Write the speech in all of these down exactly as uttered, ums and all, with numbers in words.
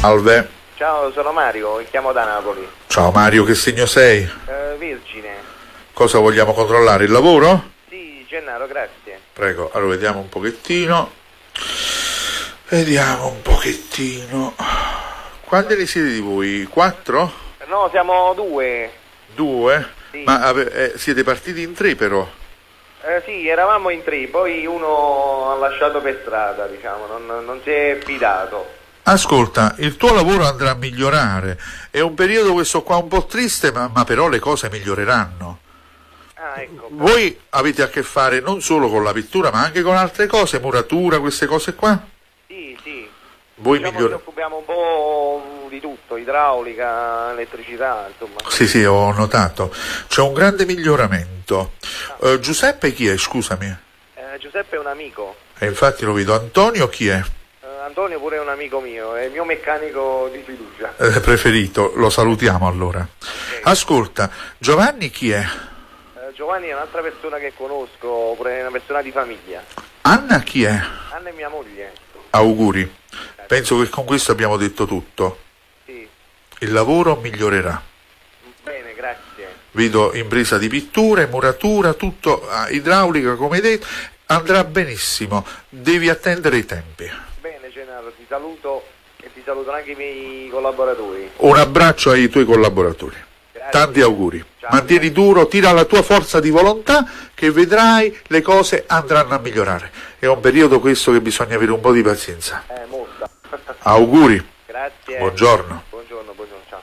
Salve. Ciao, sono Mario, chiamo da Napoli. Ciao Mario, che segno sei? Uh, Vergine. Cosa vogliamo controllare? Il lavoro? Sì, Gennaro, grazie. Prego, allora vediamo un pochettino. Vediamo un pochettino. Quanti ne siete di voi? Quattro? No, siamo due. Due? Sì. Ma ave- eh, siete partiti in tre però? Eh, sì, eravamo in tre, poi uno ha lasciato per strada, diciamo, non, non si è fidato. Ascolta, il tuo lavoro andrà a migliorare. È un periodo questo qua un po' triste, ma, ma però le cose miglioreranno. Ah, ecco. Voi avete a che fare non solo con la pittura, ma anche con altre cose, muratura, queste cose qua? Sì, sì. Voi diciamo miglior... ci occupiamo un po' di tutto, idraulica, elettricità, insomma. Sì, sì, ho notato. C'è un grande miglioramento. Ah. Uh, Giuseppe chi è, scusami? Eh, Giuseppe è un amico. E infatti lo vedo. Antonio chi è? Antonio pure è un amico mio, è il mio meccanico di fiducia. Eh, preferito, lo salutiamo allora. Okay. Ascolta, Giovanni chi è? Eh, Giovanni è un'altra persona che conosco, pure una persona di famiglia. Anna chi è? Anna è mia moglie. Auguri. Penso che con questo abbiamo detto tutto. Sì. Il lavoro migliorerà. Bene, grazie. Vedo impresa di pitture, muratura, tutto, ah, idraulica come detto, andrà benissimo. Devi attendere i tempi. Bene Gennaro, ti saluto e ti salutano anche i miei collaboratori. Un abbraccio ai tuoi collaboratori. Grazie. Tanti auguri. Ciao. Mantieni duro, tira la tua forza di volontà che vedrai le cose andranno a migliorare. È un periodo questo che bisogna avere un po' di pazienza. Eh, molta. Auguri. Grazie. Buongiorno. Buongiorno, buongiorno, ciao.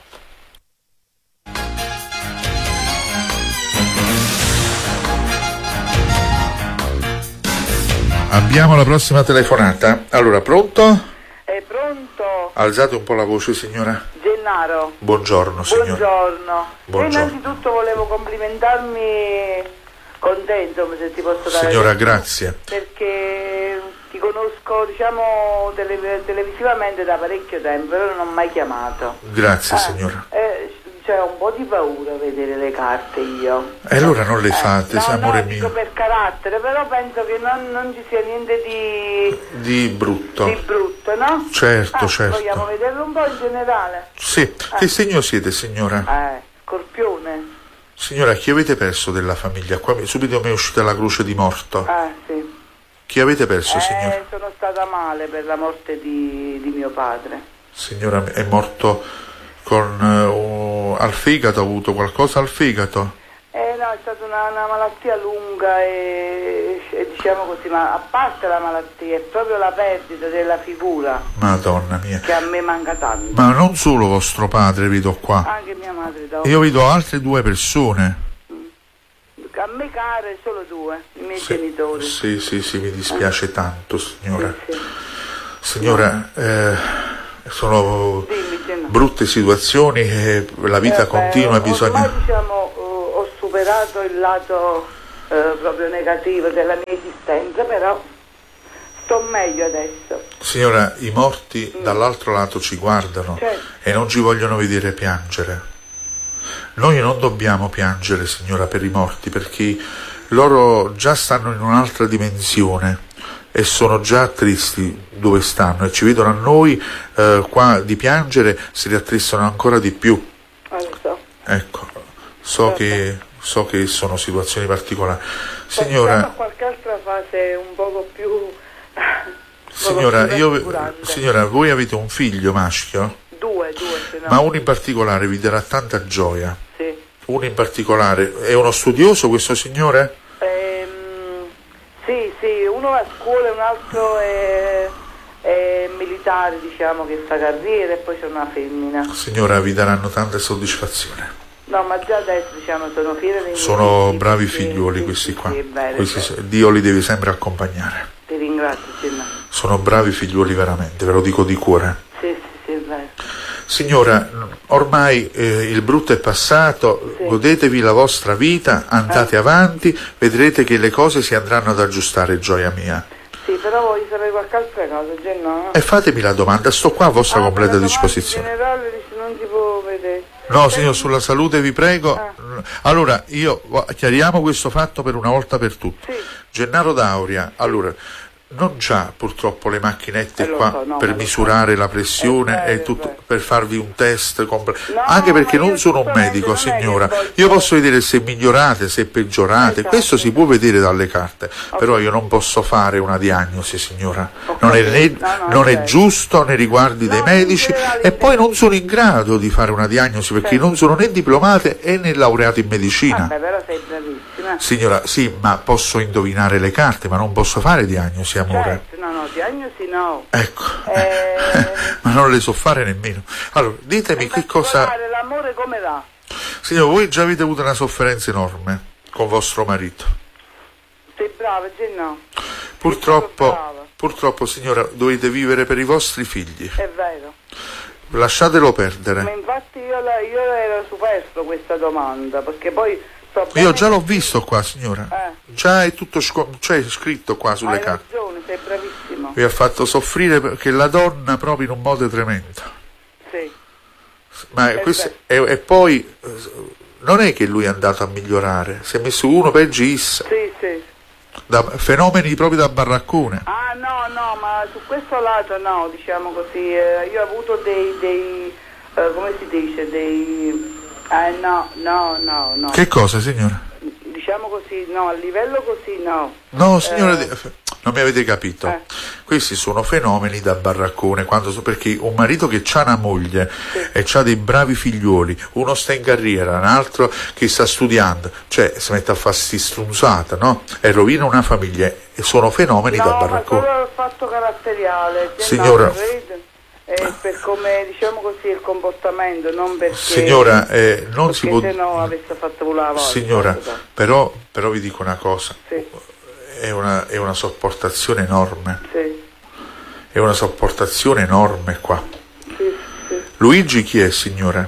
Abbiamo la prossima telefonata. Allora, pronto? È pronto? Alzate un po' la voce, signora. Gennaro. Buongiorno, signora. Buongiorno. Buongiorno. E innanzitutto volevo complimentarmi con te, insomma, se ti posso dare. Signora, del- grazie. Perché ti conosco, diciamo, tele- televisivamente da parecchio tempo, però non ho mai chiamato. Grazie, Ah, signora. Eh, c'è un po' di paura a vedere le carte io. E allora non le Eh, fate, no, se amore no, mio. dico per carattere, però penso che non, non ci sia niente di, Di brutto. di brutto, no? Certo, Ah, certo. vogliamo vederlo un po' in generale? Sì. Che segno siete, signora? Eh, Scorpione. Signora, chi avete perso della famiglia? Qua mi- subito mi è uscita la croce di morto. Ah, sì. Chi avete perso, signora? Eh, sono stata male per la morte di, di mio padre. Signora, è morto con eh, un- al fegato, ha avuto qualcosa al fegato? Eh no, è stata una, una malattia lunga e, e diciamo così, ma a parte la malattia, è proprio la perdita della figura Madonna mia. che a me manca tanto. Ma non solo vostro padre vedo qua. Anche mia madre da Io vedo altre due persone. A me care solo due, i miei Sì, genitori. sì, sì, sì, mi dispiace tanto, signora. Sì, sì. Signora, eh, sono Dimmi, Gennaro. brutte situazioni e la vita Eh, continua, beh, bisogna... Ormai diciamo eh, ho superato il lato eh, proprio negativo della mia esistenza, però sto meglio adesso. Signora, i morti dall'altro lato ci guardano Certo. e non ci vogliono vedere piangere. Noi non dobbiamo piangere, signora, per i morti, perché loro già stanno in un'altra dimensione e sono già tristi dove stanno e ci vedono a noi eh, qua di piangere, si rattristano ancora di più. Ah, lo so. Ecco, so che, so che sono situazioni particolari. Signora, Passiamo a qualche altra fase un poco più... un poco signora, più io, rassicurante. signora, voi avete un figlio maschio, Due, due, se no. ma uno in particolare vi darà tanta gioia. Sì. Uno in particolare, è uno studioso questo signore? Ehm, sì, sì, uno va a scuola e un altro è, è militare, diciamo, che fa carriera, e poi c'è una femmina. Signora, vi daranno tanta soddisfazione. No, ma già adesso, diciamo, sono fiera dei miei Sono figli, bravi sì, figlioli sì, questi sì, qua. sì, è vero, Questi- sì. Dio li deve sempre accompagnare. Ti ringrazio, Gennaro. Sono bravi figlioli veramente, ve lo dico di cuore. Sì, sì, sì, è vero. Signora, ormai eh, il brutto è passato, Sì. godetevi la vostra vita, andate avanti, vedrete che le cose si andranno ad aggiustare, gioia mia. Sì, però voglio sapere qualche altra cosa, Gennaro. E fatemi la domanda, sto qua a vostra Ah, completa per la domanda disposizione. generale dice non si può vedere. No, signor, sulla salute vi prego. Ah. Allora, io chiariamo questo fatto per una volta per tutte. Sì. Gennaro D'Auria, allora, non già purtroppo le macchinette Eh, lo qua so, no, per ma lo misurare so. la pressione Eh, e beh, tutto, beh. per farvi un test compl- No, anche perché ma non io sono un giustamente medico, non è che signora, voglio- io posso vedere se migliorate, se peggiorate, Esatto. questo si può vedere dalle carte, però io non posso fare una diagnosi, signora, Ho non è, né- capito. No, no, non è certo. giusto nei riguardi No, dei in medici generale, e in poi non generale. sono in grado di fare una diagnosi perché Certo. non sono né diplomate e né laureato in medicina. Vabbè, però sei bravissima. Signora, sì, ma posso indovinare le carte, ma non posso fare diagnosi, amore. Certo, no, no, diagnosi no. Ecco, Eh, ma non le so fare nemmeno. Allora, ditemi in che cosa... particolare l'amore come va? Signora, voi già avete avuto una sofferenza enorme con vostro marito. Sei brava, Gen no. Purtroppo, brava. purtroppo, signora, dovete vivere per i vostri figli. È vero. Lasciatelo Ma perdere. infatti io, la, io ero superfluo questa domanda, perché poi so bene Io già l'ho che- visto qua, signora. Eh. Già è tutto sco- cioè, è scritto qua sulle Hai carte. ragione, sei bravissimo. Vi ha fatto soffrire perché la donna proprio in un modo tremendo. Sì. Ma Eh questo, e, e poi eh, non è che lui è andato a migliorare, si è messo uno peggio issa, Sì, sì. da fenomeni proprio da baraccone. Ah no, no, ma su questo lato no, diciamo così, eh, io ho avuto dei, dei eh, come si dice, dei... Eh no, no, no, no. Che cosa, signora? Diciamo così, no, a livello così no. No, signora, Eh. di- non mi avete capito. Eh. Questi sono fenomeni da baraccone, quando, so- perché un marito che ha una moglie e ha dei bravi figliuoli, uno sta in carriera, un altro che sta studiando, cioè si mette a fare sti strunzata, no? E rovina una famiglia, e sono fenomeni da No, ma baraccone. solo il fatto caratteriale, se Signora. no, vede, eh, per come diciamo così il comportamento, non perché Signora, eh, non si può... perché se no avesse fatto volare la volta. Signora, però, però vi dico una cosa, Sì, è una, è una sopportazione enorme, sì, è una sopportazione enorme qua. sì, sì. Luigi chi è, signora?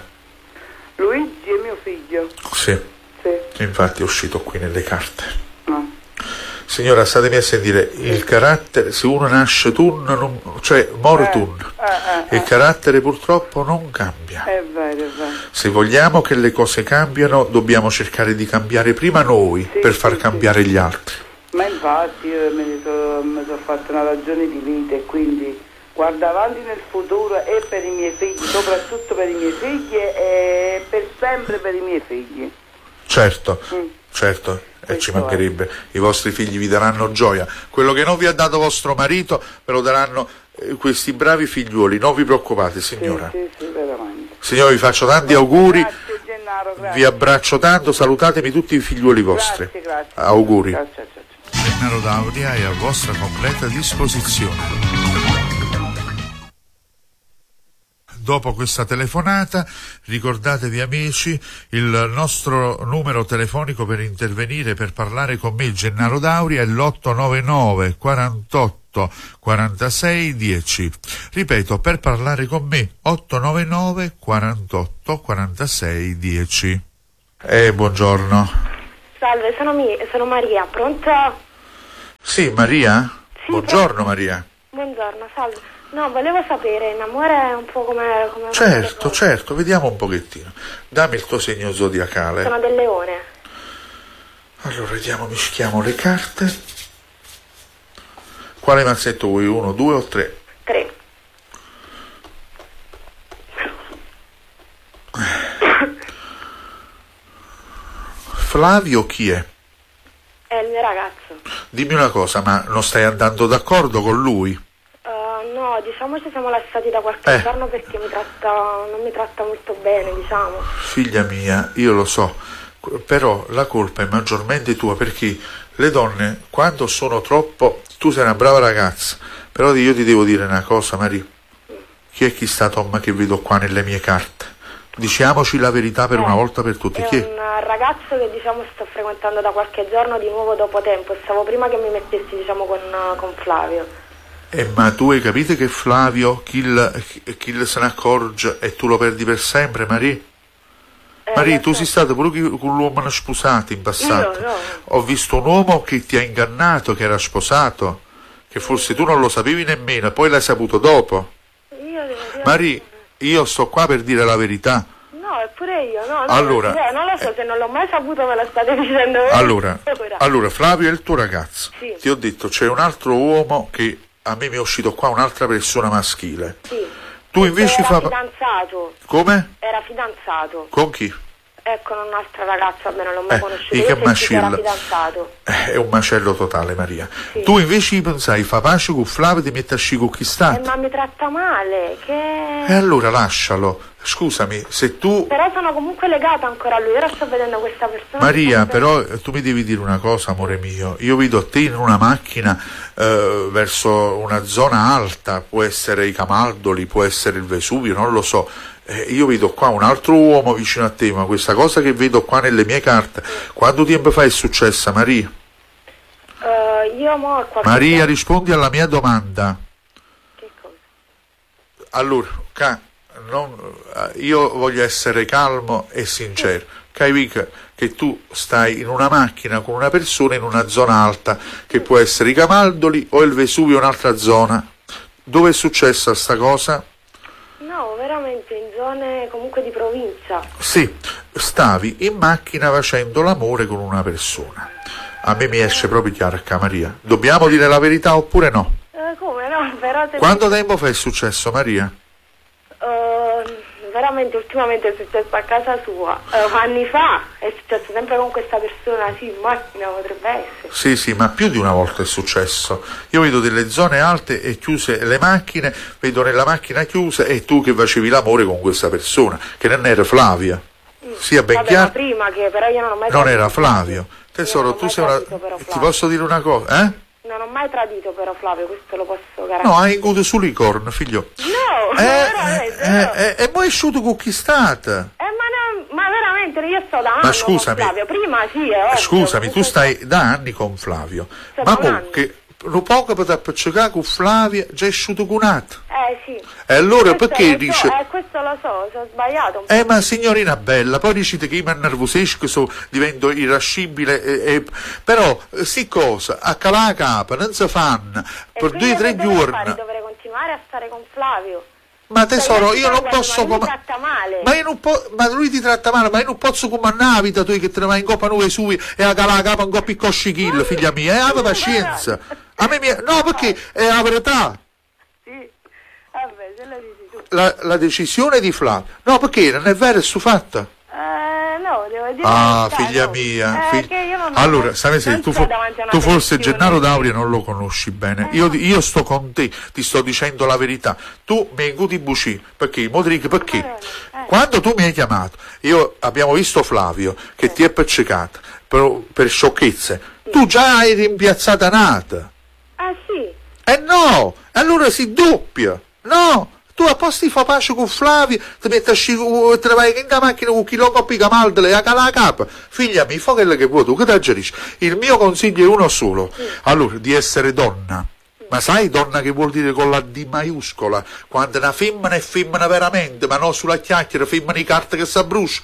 Luigi è mio figlio. Sì, Sì, infatti è uscito qui nelle carte. no. Signora, statemi a sentire, il carattere, se uno nasce tun, non- cioè muore Eh, tun, eh, eh, il eh. carattere purtroppo non cambia. È vero, è vero. Se vogliamo che le cose cambiano, dobbiamo cercare di cambiare prima noi Sì, per sì, far sì. cambiare gli altri. Ma infatti io me ne sono so fatta una ragione di vita e quindi guardo avanti nel futuro e per i miei figli, soprattutto per i miei figli e per sempre per i miei figli. Certo, Mm. certo, e ci Questo è. mancherebbe, i vostri figli vi daranno gioia. Quello che non vi ha dato vostro marito ve lo daranno eh, questi bravi figliuoli, non vi preoccupate, signora. Sì, sì, sì, veramente. Signora, vi faccio tanti auguri, Grazie Gennaro, grazie. vi abbraccio tanto, salutatemi tutti i figliuoli vostri. Grazie, grazie. Auguri. Ciao, ciao, ciao, ciao. Gennaro Dauria è a vostra completa disposizione. Dopo questa telefonata, ricordatevi amici, il nostro numero telefonico per intervenire, per parlare con me, Gennaro Dauria, è l'otto nove nove quarantotto quarantasei dieci. Ripeto, per parlare con me, otto nove nove quarantotto quarantasei dieci. Eh, buongiorno. Salve, sono, mi- sono Maria, pronto? Sì, Maria? Sì, Buongiorno, pronto. Maria. Buongiorno, salve. No, volevo sapere, in amore è un po' come... come Certo, certo, vediamo un pochettino. Dammi il tuo segno zodiacale. Sono del leone. Allora, vediamo, mischiamo le carte. Quale mazzetto vuoi? Uno, due o tre? Tre. Flavio chi è? È il mio ragazzo. Dimmi una cosa, ma non stai andando d'accordo con lui? Uh, no, diciamo ci siamo lasciati da qualche Eh. giorno perché mi tratta, non mi tratta molto bene, diciamo. Figlia mia, io lo so, però la colpa è maggiormente tua perché le donne, quando sono troppo... Tu sei una brava ragazza, però io ti devo dire una cosa, Maria. Chi è chi sta Tom che vedo qua nelle mie carte? Diciamoci la verità per Eh, una volta per tutte. È Chi è? un ragazzo che diciamo sto frequentando da qualche giorno di nuovo dopo tempo. Stavo prima che mi mettessi diciamo con, con Flavio. Eh, ma tu hai capito che Flavio, chi, il- chi se ne accorge e tu lo perdi per sempre, Maria? Eh, Maria, lo tu so. sei stato pure chi- con l'uomo sposato in passato. Io no. Ho visto un uomo che ti ha ingannato, che era sposato, che forse tu non lo sapevi nemmeno, e poi l'hai saputo dopo. Io devo dire... Maria, io sto qua per dire la verità. No, eh, pure io, no, no, allora, non, non lo so, se non l'ho mai saputo me lo state dicendo voi. Allora, allora, Flavio è il tuo ragazzo. Sì. Ti ho detto, c'è un altro uomo che a me mi è uscito qua, un'altra persona maschile. Sì. Tu invece era fa... fidanzato. Come? Era fidanzato. Con chi? Ecco, un'altra ragazza, beh, non l'ho mai Eh, conosciuto. e Io che ho sentito che era macilla. fidanzato. Eh, è un macello totale, Maria. Sì. Tu invece pensai, fa pace con Flavio, ti metti a sci con chi sta. Eh, ma mi tratta male, che... E allora lascialo. Scusami, se tu... Però sono comunque legata ancora a lui, ora sto vedendo questa persona. Maria, che sta però eh, tu mi devi dire una cosa, amore mio. Io vedo te in una macchina eh, verso una zona alta, può essere i Camaldoli, può essere il Vesuvio, non lo so. Eh, io vedo qua un altro uomo vicino a te, ma questa cosa che vedo qua nelle mie carte, quanto tempo fa è successa, Maria? Uh, io mo qualche Maria, tempo- rispondi alla mia domanda. Che cosa? Allora, ca, non, eh, io voglio essere calmo e sincero. Capisci che tu stai in una macchina con una persona in una zona alta, che può essere i Camaldoli o il Vesuvio, un'altra zona. Dove è successa sta cosa? No, veramente in zone comunque di provincia. Sì, stavi in macchina facendo l'amore con una persona. A me mi esce proprio chiaro, Maria. Dobbiamo dire la verità oppure no? Eh, come no? Però se... Quanto tempo fa è successo, Maria? Uh, veramente ultimamente è successo a casa sua. Uh, anni fa è successo sempre con questa persona, sì, in macchina potrebbe essere. Sì, sì, ma più di una volta è successo. Io vedo delle zone alte e chiuse le macchine, vedo nella macchina chiusa e tu che facevi l'amore con questa persona, che non era Flavia. Sia ben Vabbè, chiaro. ma prima che però io non ho mai Non tradito era Flavio. Tesoro, Io non ho tu mai sei una... tradito però Ti Flavio. posso dire una cosa, eh? Non ho mai tradito però Flavio, questo lo posso garantire. No, hai avuto solo i corni, figlio. No, Eh, veramente, eh, no. eh, e poi è uscito conquistata. Eh, ma, no, ma veramente io sto da anni Ma scusami, con Flavio, prima sì, è ovvio. scusami, tu comunque- stai da anni con Flavio, Sto ma da un comunque un poco per appicciare con Flavia già è uscito con altro. Eh sì. E allora Questo perché lo dice... So, eh, questo lo so, sono sbagliato un po'. Eh ma signorina bella, poi dicete che io mi innervosisco, so, divento irascibile, e, e, però eh, sì cosa, a calà la capa, non si fanno, E per quindi due o tre che dovrei giorni. fare? Dovrei continuare a stare con Flavio. Ma tesoro, Cioè, io non ma posso... lui mi com- tratta male. Ma, io non po- ma lui ti tratta male, ma io non posso comandare la vita tu che te ne vai in coppa nuove sui e a calà la capa un coppa i coscichillo, figlia mia, eh, aveva pazienza. A me mi... No, perché è la verità. Sì, vabbè, se lo dici tu. La, la decisione di Flavio. No, perché non è vero, è su fatta. Eh, no, devo dire Ah, la verità, figlia no. mia. Eh, fig- che io non Allora, non sai, se tu, sto fo- davanti a una tu forse televisione. Gennaro D'Auria non lo conosci bene. Io, io sto con te, ti sto dicendo la verità. Tu mi incuti buci, perché? Modric, perché? Eh. Quando tu mi hai chiamato, io abbiamo visto Flavio che ti è appiccicato per, per sciocchezze. Tu già hai rimpiazzata nata. Ah sì, Eh no, allora si doppia. No, tu a posto di fa pace con Flavio, ti metti a sci, te ne vai in la macchina con chi lo coppi camaldele, a cala la capa. Figlia mia, fa quello che vuoi tu, che ti aggerisci? Il mio consiglio è uno solo. Allora, di essere donna. Ma sai donna che vuol dire con la D maiuscola? Quando una femmina è femmina veramente, ma non sulla chiacchiera, femmina di carta che si abbruscia.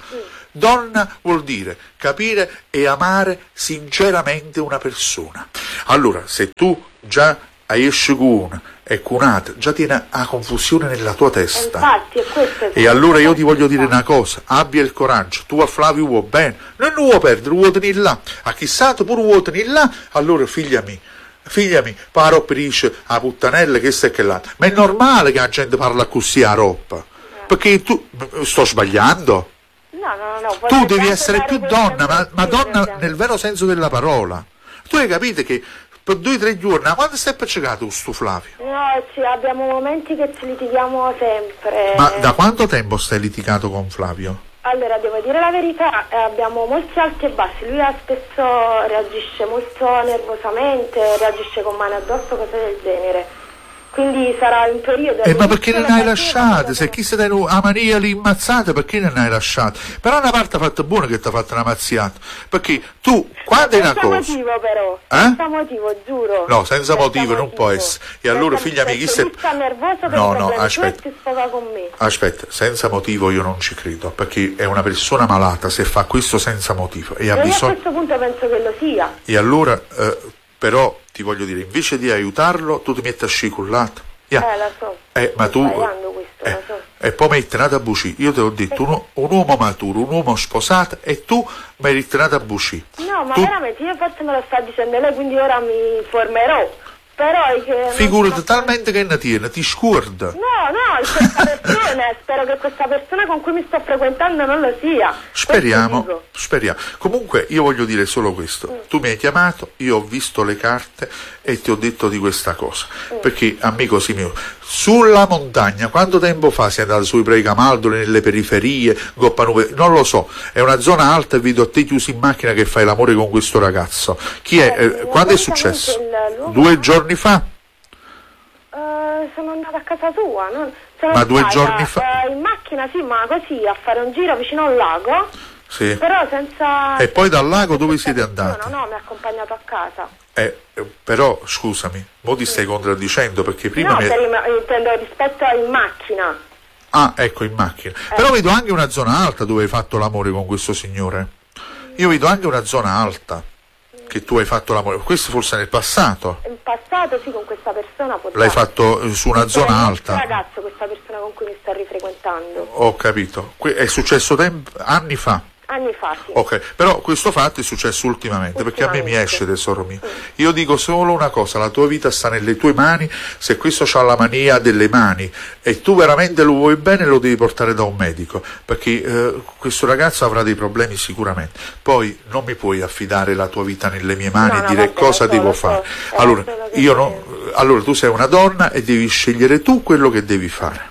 Donna vuol dire capire e amare sinceramente una persona. Allora, se tu già hai esce con una e con un'altra, già tieni a confusione nella tua e testa. infatti è questo. E allora io ti voglio dire una cosa, abbia il coraggio, tu a Flavio vuoi bene, non lo vuoi perdere, vuoi tenere là, a chissà tu pure vuoi tenere là, allora figlia mia, figlia mia, paro per dice a puttanella che sta e che là, ma è normale che la gente parla così a roppa, perché tu, sto sbagliando? No, no, no, Tu voglio devi tanto essere dare più questa donna, ma, ma donna impressione. nel vero senso della parola. Tu hai capito che per due o tre giorni, ma quando stai appiccicato sto Flavio? No, ci abbiamo momenti che ci litighiamo sempre. Ma da quanto tempo stai litigato con Flavio? Allora, devo dire la verità, eh, abbiamo molti alti e bassi. Lui ha spesso reagisce molto nervosamente, reagisce con mani addosso, cose del genere. Quindi sarà un periodo... Eh, ma perché all'inizio non hai le lasciate? partite- Se chi se dai a Maria lì immazzata, perché non hai lasciato? Però una parte fatta buona che ti ha fatto una mazziata. Perché tu, quando è una Senza cosa... motivo però, Eh? senza motivo, giuro. No, senza motivo non può essere. E allora, Senza- figlia mia, chi perché se... lui sta nervoso per No, i no, problemi suoi aspetta. e si sfoga con me. Aspetta, senza motivo io non ci credo, perché è una persona malata se fa questo senza motivo e ha E io a bisogno... questo punto penso che lo sia. E allora, eh, però, ti voglio dire, invece di aiutarlo, tu ti metti a scicullato. Yeah. Eh, lo so. Eh, ma Sto tu... sbagliando questo, eh, lo so. e poi mi hai tenato a bucì. Io ti ho detto un, un uomo maturo, un uomo sposato, e tu mi hai tenato a bucì. No, ma tu... veramente, io forse me lo sta dicendo lei, quindi ora mi informerò. Però è che figurati non... talmente che ne tiene, ti scorda. No, no, questa persona, spero che questa persona con cui mi sto frequentando non lo sia. Speriamo, speriamo. Comunque io voglio dire solo questo. Mm. Tu mi hai chiamato, io ho visto le carte e ti ho detto di questa cosa. Mm. Perché, amico mio, sulla montagna, quanto tempo fa sei andato sui Preicamaldoli, nelle periferie, Goppanuve, non lo so, è una zona alta e vedo a te chiuso in macchina che fai l'amore con questo ragazzo. Chi è? Eh, eh, quando è successo? Due giorni fa? Uh, sono andata a casa sua, no? Sono ma due stata, giorni fa? Uh, in macchina, sì, ma così, a fare un giro vicino al lago. Sì. Però senza... E poi dal lago dove siete andati? No, no, mi ha accompagnato a casa. Eh, però, scusami, mo ti stai contraddicendo, perché prima... No, mi... per in, intendo rispetto a in macchina. Ah, ecco, in macchina. Eh. Però vedo anche una zona alta dove hai fatto l'amore con questo signore. Io vedo anche una zona alta che tu hai fatto l'amore. Questo forse nel passato. In passato sì, con questa persona potrebbe. L'hai fatto su una zona alta. Questo ragazzo, questa persona con cui mi sta rifrequentando. Ho capito. È successo temp- anni fa. Anni fa, sì. Ok, però questo fatto è successo ultimamente, ultimamente. Perché a me mi esce, tesoro mio. Mm. Io dico solo una cosa, la tua vita sta nelle tue mani, se questo c'ha la mania delle mani e tu veramente lo vuoi bene, lo devi portare da un medico, perché eh, questo ragazzo avrà dei problemi sicuramente. Poi non mi puoi affidare la tua vita nelle mie mani, no, e dire no, cosa devo so, fare. So, allora, io no, allora tu sei una donna e devi scegliere tu quello che devi fare.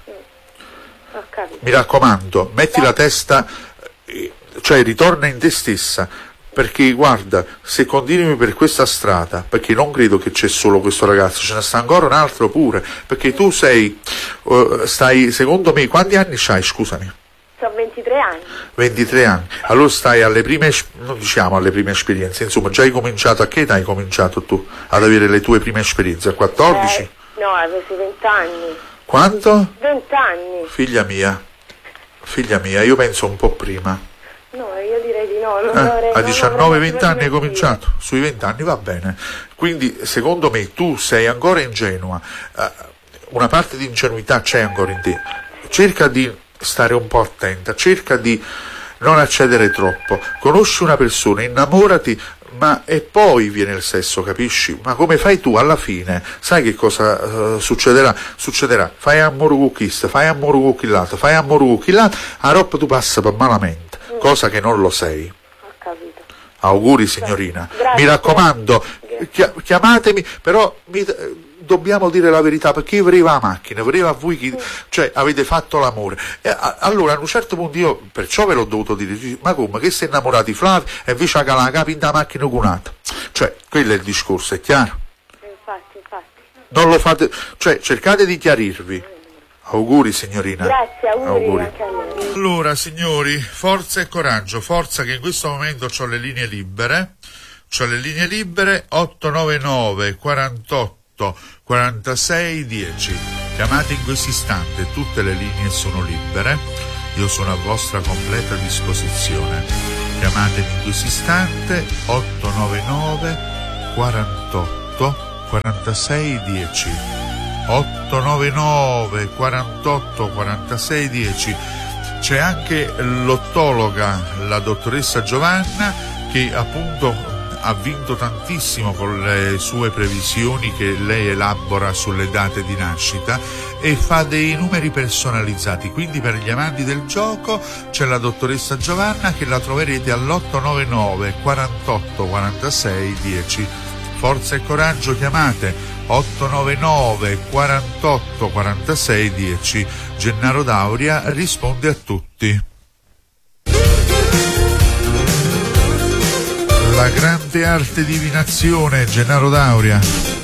Mm. Ho capito. Mi raccomando, metti la testa... Eh, cioè ritorna in te stessa, perché guarda, se continui per questa strada, perché non credo che c'è solo questo ragazzo, ce ne sta ancora un altro pure, perché tu sei uh, stai, secondo me, quanti anni c'hai, scusami? Ho ventitré anni. ventitré anni, allora stai alle prime, non diciamo alle prime esperienze, insomma già hai cominciato, a che età hai cominciato tu ad avere le tue prime esperienze? A quattordici? Eh, no, avevo venti anni. Quanto? venti anni. Figlia mia, figlia mia, io penso un po' prima. No, io direi di no. Non eh, avrei, a diciannove venti anni hai dire. cominciato? Sui venti anni va bene. Quindi secondo me tu sei ancora ingenua, uh, una parte di ingenuità c'è ancora in te. Cerca di stare un po' attenta, cerca di non accedere troppo. Conosci una persona, innamorati, ma e poi viene il sesso, capisci? Ma come fai tu alla fine? Sai che cosa uh, succederà? Succederà, fai amore con questo, fai amore con quell'altro, fai amore con quell'altro, a roba tu passa per malamente, mm. cosa che non lo sei. Ho capito. Auguri signorina. Grazie. Mi raccomando, chi- chiamatemi, però mi, dobbiamo dire la verità, perché io vorrei la macchina, vorrei a voi chi, cioè avete fatto l'amore. E a, allora a un certo punto io, perciò ve l'ho dovuto dire, ma come, che sei innamorati Flavio e invece ha la capa in la macchina con un'altra? Cioè, quello è il discorso, è chiaro? Infatti, infatti. Non lo fate, cioè cercate di chiarirvi. Auguri signorina. Grazie, auguri, auguri. Anche a lei. Allora signori, forza e coraggio, forza che in questo momento ho le linee libere, ho le linee libere otto nove nove quarantotto quarantasei dieci. Chiamate in questo istante, tutte le linee sono libere, io sono a vostra completa disposizione. Chiamatemi in questo istante otto nove nove quarantotto quarantasei dieci. otto nove nove quarantotto quarantasei dieci. C'è anche l'ottologa, la dottoressa Giovanna, che appunto ha vinto tantissimo con le sue previsioni che lei elabora sulle date di nascita e fa dei numeri personalizzati, quindi per gli amanti del gioco c'è la dottoressa Giovanna, che la troverete all'otto nove nove quarantotto quarantasei dieci. Forza e coraggio, chiamate otto nove nove quarantotto quarantasei dieci. Gennaro Dauria risponde a tutti. La grande arte divinazione, Gennaro Dauria.